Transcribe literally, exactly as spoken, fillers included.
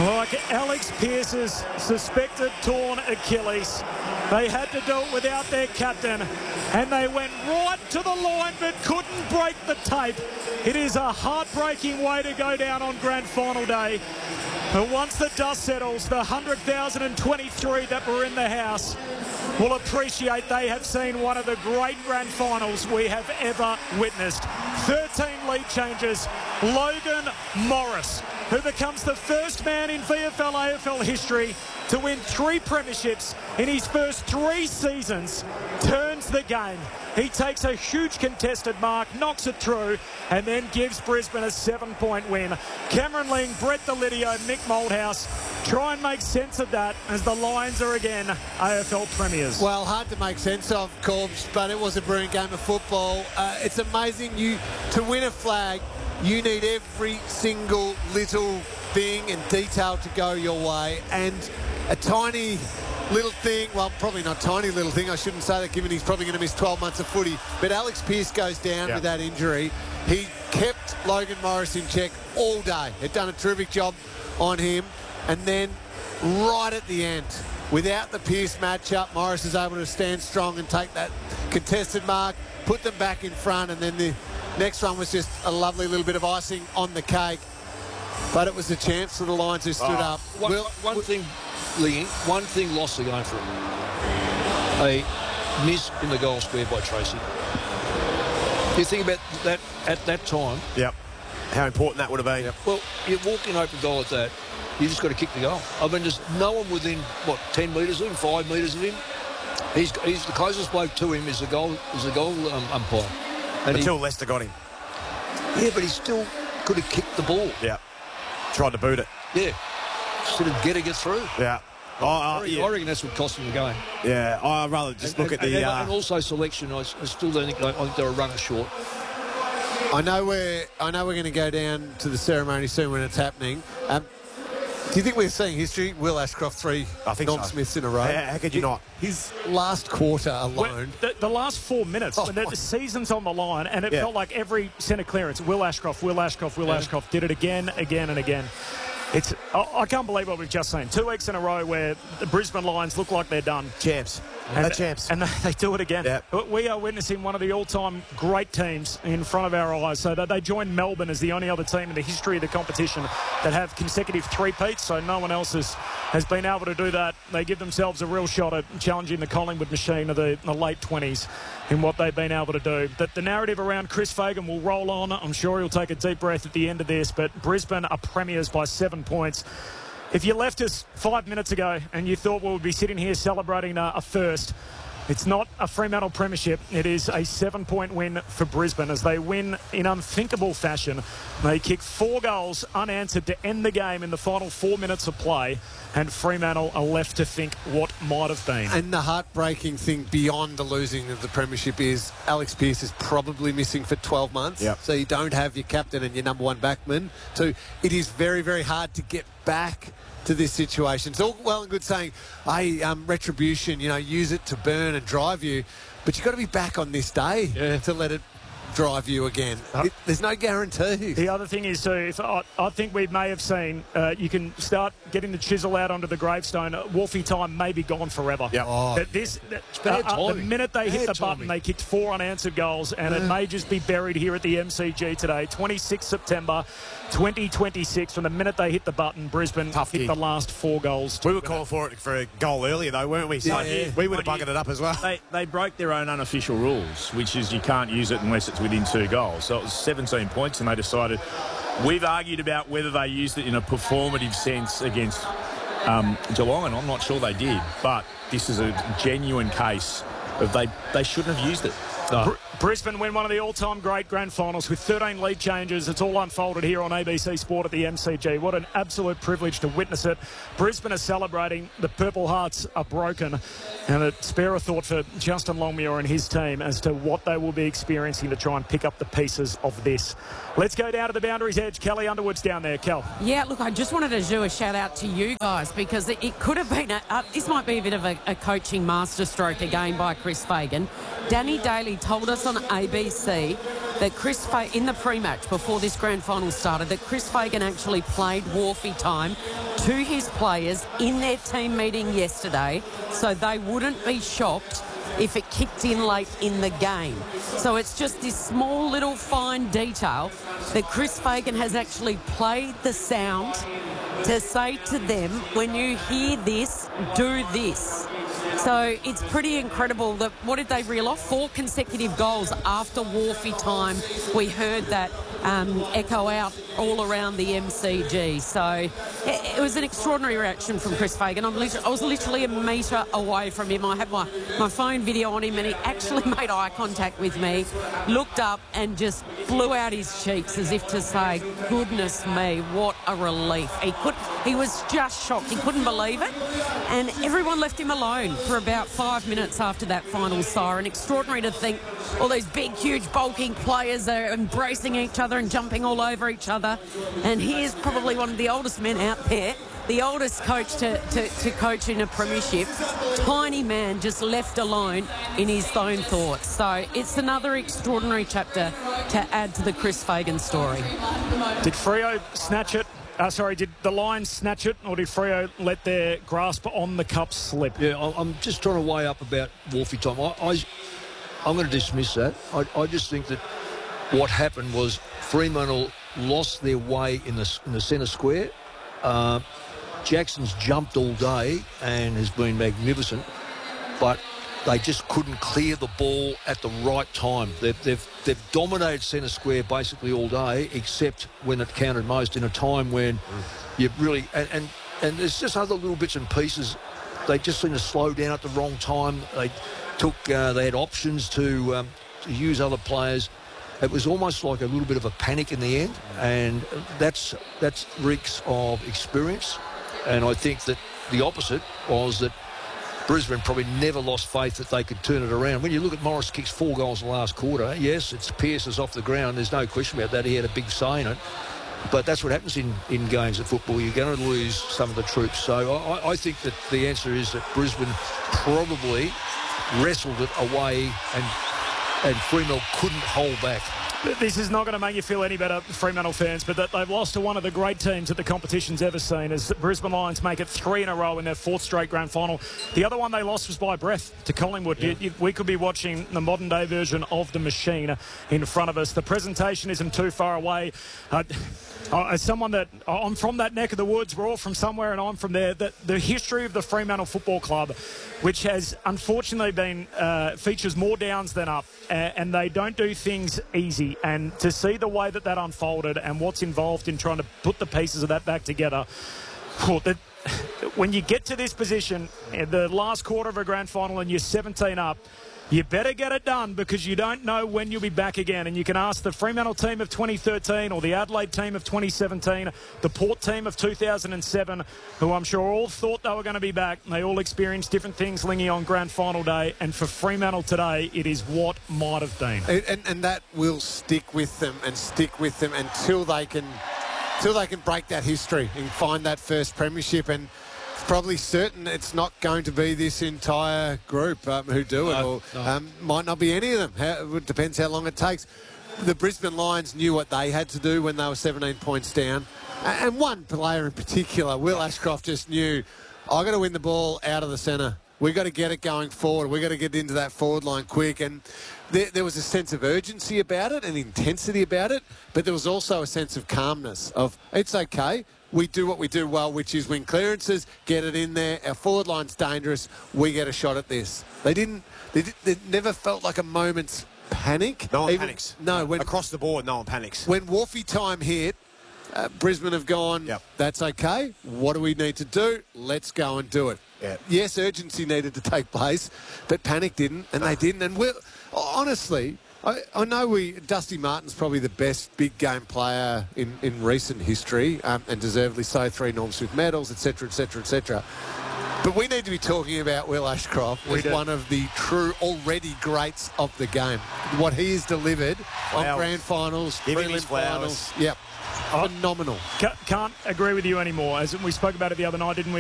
Like Alex Pearce's suspected torn Achilles. They had to do it without their captain, and they went right to the line but couldn't break the tape. It is a heartbreaking way to go down on grand final day. But once the dust settles, the one hundred thousand twenty-three that were in the house will appreciate they have seen one of the great grand finals we have ever witnessed. thirteen lead changes. Logan Morris, who becomes the first man in V F L A F L history to win three premierships in his first three seasons, turns the game. He takes a huge contested mark, knocks it through, and then gives Brisbane a seven-point win. Cameron Ling, Brett Delidio, Mick Malthouse try and make sense of that as the Lions are again A F L premiers. Well, hard to make sense of, Corbs, but it was a brilliant game of football. Uh, it's amazing. You to win a flag, you need every single little thing and detail to go your way, and a tiny little thing, well, probably not tiny little thing, I shouldn't say that given he's probably going to miss twelve months of footy, but Alex Pearce goes down yeah. with that injury. He kept Logan Morris in check all day. He'd done a terrific job on him, and then right at the end, without the Pearce matchup, Morris is able to stand strong and take that contested mark, put them back in front, and then the next one was just a lovely little bit of icing on the cake. But it was a chance for the Lions who stood oh, up. One, Will, one thing, Lee, one thing lost the game for him. A miss in the goal square by Tracy. You think about that at that time. Yep. How important that would have been. Yep. Well, you walk in open goal at that, you just got to kick the goal. I mean, there's no one within, what, ten metres of him, five metres of him. He's, he's the closest bloke to him is the goal, is the goal um, umpire. And Until he, Leicester got him. Yeah, but he still could have kicked the ball. Yeah. Tried to boot it. Yeah. Instead of getting it through. Yeah. Oh, uh, I, reckon, yeah. I reckon that's what cost him the game. Yeah, I'd rather just and, look and, at the... And, uh, and also selection, I, I still don't think, I think they're a runner short. I know we're, I know we're going to go down to the ceremony soon when it's happening. Um, do you think we're seeing history? Will Ashcroft three I think Norm so. Smiths in a row? How, how could you not? His last quarter alone. The, the last four minutes, Oh, when the, the season's on the line, and it Yeah. felt like every centre clearance, Will Ashcroft, Will Ashcroft, Will Yeah. Ashcroft, did it again, again and again. It's I, I can't believe what we've just seen. Two weeks in a row where the Brisbane Lions look like they're done. Champs. And, They're champs. and they, they do it again. Yep. But we are witnessing one of the all-time great teams in front of our eyes. So that they join Melbourne as the only other team in the history of the competition that have consecutive three-peats. So no one else has, has been able to do that. They give themselves a real shot at challenging the Collingwood machine of the, the late twenties in what they've been able to do. But the narrative around Chris Fagan will roll on. I'm sure he'll take a deep breath at the end of this. But Brisbane are premiers by seven points. If you left us five minutes ago and you thought we would be sitting here celebrating a, a first, it's not a Fremantle premiership. It is a seven-point win for Brisbane as they win in unthinkable fashion. They kick four goals unanswered to end the game in the final four minutes of play, and Fremantle are left to think what might have been. And the heartbreaking thing beyond the losing of the premiership is Alex Pearce is probably missing for twelve months. Yep. So you don't have your captain and your number one backman. So it is very, very hard to get back to this situation. It's all well and good saying, hey, um, retribution, you know, use it to burn and drive you, but you've got to be back on this day Yeah. to let it drive you again. It, there's no guarantee. The other thing is, too, if I, I think we may have seen, uh, you can start getting the chisel out onto the gravestone. Wolfie time may be gone forever. Yep. Oh. That this, that, bad uh, uh, the timing. minute they hit Bad the button, timing. they kicked four unanswered goals, and it may just be buried here at the M C G today. twenty-sixth September twenty twenty-six. From the minute they hit the button, Brisbane Tough hit gig. the last four goals. We were calling for it for a goal earlier, though, weren't we? So Yeah. we would have One buggered it up as well. They, they broke their own unofficial rules, which is you can't use it unless it's within two goals. So it was seventeen points, and they decided... We've argued about whether they used it in a performative sense against um, Geelong, and I'm not sure they did. But this is a genuine case of they, they shouldn't have used it. Uh, Br- Brisbane win one of the all-time great grand finals with thirteen lead changes. It's all unfolded here on A B C Sport at the M C G. What an absolute privilege to witness it. Brisbane are celebrating. The Purple Hearts are broken. And a spare a thought for Justin Longmuir and his team as to what they will be experiencing to try and pick up the pieces of this. Let's go down to the boundary's edge. Kelly Underwood's down there. Kel. Yeah, look, I just wanted to do a shout out to you guys because it, it could have been, a, uh, this might be a bit of a, a coaching masterstroke again by Chris Fagan. Danny Daly he told us on A B C that Chris Fa- in the pre-match before this grand final started, that Chris Fagan actually played Wharfie time to his players in their team meeting yesterday, so they wouldn't be shocked if it kicked in late in the game. So it's just this small little fine detail that Chris Fagan has actually played the sound to say to them, when you hear this, do this. So it's pretty incredible that, what did they reel off? Four consecutive goals after Wharfie time. We heard that um, echo out all around the M C G. So it, it was an extraordinary reaction from Chris Fagan. I'm lit- I was literally a metre away from him. I had my, my phone video on him and he actually made eye contact with me, looked up and just blew out his cheeks as if to say, goodness me, what a relief. He could, he was just shocked. He couldn't believe it. And everyone left him alone for about five minutes after that final siren. Extraordinary to think all those big, huge, bulking players are embracing each other and jumping all over each other. And here's probably one of the oldest men out there, the oldest coach to, to, to coach in a premiership. Tiny man just left alone in his own thoughts. So it's another extraordinary chapter to add to the Chris Fagan story. Did Freo snatch it? Uh, sorry, did the Lions snatch it, or did Freo let their grasp on the cup slip? Yeah, I- I'm just trying to weigh up about Wharfie time. I, I, I'm going to dismiss that. I, I just think that what happened was Fremantle lost their way in the, in the centre square. Uh, Jackson's jumped all day and has been magnificent, but they just couldn't clear the ball at the right time. They've, they've, they've dominated centre square basically all day, except when it counted most, in a time when mm. you really... And, and, and there's just other little bits and pieces. They just seem to slow down at the wrong time. They took... Uh, they had options to, um, to use other players. It was almost like a little bit of a panic in the end, and that's that's reeks of experience. And I think that the opposite was that Brisbane probably never lost faith that they could turn it around. When you look at Morris kicks four goals in the last quarter, yes, it's Pearce is off the ground. There's no question about that. He had a big say in it. But that's what happens in, in games of football. You're going to lose some of the troops. So I, I think that the answer is that Brisbane probably wrestled it away and and Fremantle couldn't hold back. This is not going to make you feel any better, Fremantle fans, but that they've lost to one of the great teams that the competition's ever seen, as the Brisbane Lions make it three in a row in their fourth straight grand final. The other one they lost was by breath to Collingwood. Yeah. You, you, we could be watching the modern-day version of the machine in front of us. The presentation isn't too far away. Uh, as someone that, I'm from that neck of the woods, we're all from somewhere and I'm from there, the, the history of the Fremantle Football Club, which has unfortunately been, uh, features more downs than up, uh, and they don't do things easy. And to see the way that that unfolded and what's involved in trying to put the pieces of that back together, well, that, when you get to this position, in the last quarter of a grand final and you're seventeen up, you better get it done, because you don't know when you'll be back again. And you can ask the Fremantle team of twenty thirteen or the Adelaide team of twenty seventeen, the Port team of two thousand seven, who I'm sure all thought they were going to be back. They all experienced different things, Lingy, on grand final day. And for Fremantle today, it is what might have been. And, and, and that will stick with them and stick with them until they can, until they can break that history and find that first premiership. And probably certain it's not going to be this entire group um, who do it, no, or no. Um, might not be any of them. How, it depends how long it takes. The Brisbane Lions knew what they had to do when they were seventeen points down. And one player in particular, Will Ashcroft, just knew, I've got to win the ball out of the centre. We've got to get it going forward. We've got to get into that forward line quick. And there, there was a sense of urgency about it and intensity about it, but there was also a sense of calmness of, it's okay. We do what we do well, which is win clearances, get it in there. Our forward line's dangerous. We get a shot at this. They didn't. They, did, they never felt like a moment's panic. No one Even, panics. No, when, across the board, no one panics. When Wharfie time hit, uh, Brisbane have gone, Yep. That's okay. What do we need to do? Let's go and do it. Yep. Yes, urgency needed to take place, but panic didn't, and they didn't. And we're, honestly, I, I know we Dusty Martin's probably the best big game player in, in recent history, um, and deservedly so. Three Norm Smith medals, et cetera, et cetera, et cetera. But we need to be talking about Will Ashcroft as one of the true already greats of the game. What he has delivered Wow. on grand finals, Give him prelim his flowers. finals. Yep. Phenomenal. Ca- Can't agree with you anymore. As we spoke about it the other night, didn't we?